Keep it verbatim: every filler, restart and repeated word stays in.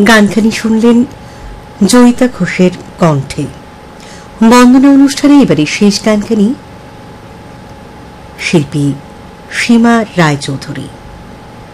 গানখানি শুনলেন জয়িতা ঘোষের কণ্ঠে। বন্দনা অনুষ্ঠানে এবারে শেষ গানখানি শিল্পী সীমা রায়চৌধুরী।